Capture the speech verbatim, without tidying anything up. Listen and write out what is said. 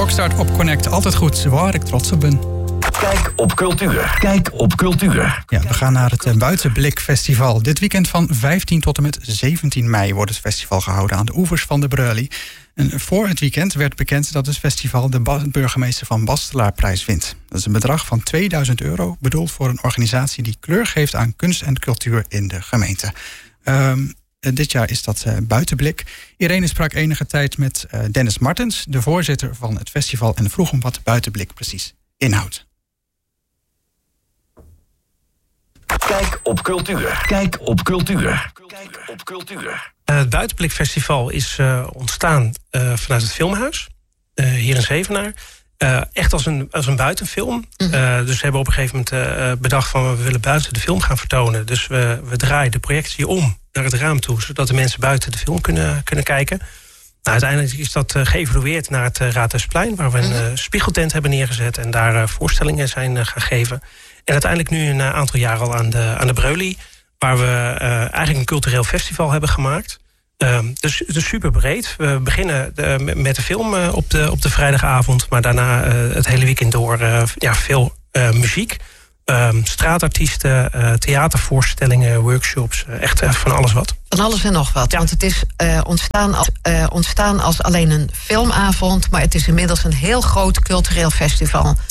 klok start op Connect altijd goed, waar ik trots op ben. Kijk op cultuur. Kijk op cultuur. Ja, we gaan naar het Buitenblik Festival. Dit weekend van vijftien tot en met zeventien mei wordt het festival gehouden aan de oevers van de Breuly. En voor het weekend werd bekend dat het festival de burgemeester van Bastelaarprijs wint. Dat is een bedrag van tweeduizend euro, bedoeld voor een organisatie die kleur geeft aan kunst en cultuur in de gemeente. Um, dit jaar is dat uh, Buitenblik. Irene sprak enige tijd met uh, Dennis Martens, de voorzitter van het festival, en vroeg hem wat de Buitenblik precies inhoudt. Kijk op cultuur. Kijk op cultuur. Kijk op cultuur. Uh, het Buitenblik Festival is uh, ontstaan uh, vanuit het Filmhuis. Uh, hier in Zevenaar. Uh, echt als een, als een buitenfilm. Mm-hmm. Uh, dus we hebben op een gegeven moment uh, bedacht van we willen buiten de film gaan vertonen. Dus we, we draaien de projectie om naar het raam toe, zodat de mensen buiten de film kunnen, kunnen kijken. Nou, uiteindelijk is dat uh, geëvolueerd naar het uh, Raadhuisplein, waar we een uh, spiegeltent hebben neergezet en daar uh, voorstellingen zijn uh, gaan geven. En uiteindelijk nu een aantal jaar al aan de, aan de Breuly, waar we uh, eigenlijk een cultureel festival hebben gemaakt. Uh, dus het is super breed. We beginnen de, met de film uh, op, de, op de vrijdagavond, maar daarna uh, het hele weekend door uh, ja, veel uh, muziek. Uh, straatartiesten, uh, theatervoorstellingen, workshops, uh, echt uh, van alles wat. Van alles en nog wat, ja. Want het is uh, ontstaan, als, uh, ontstaan als alleen een filmavond, maar het is inmiddels een heel groot cultureel festival.